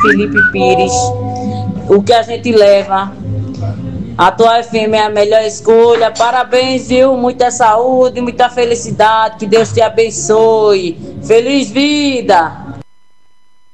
Felipe Pires. O que a gente leva. A tua FM é a melhor escolha. Parabéns, viu? Muita saúde, muita felicidade. Que Deus te abençoe. Feliz vida!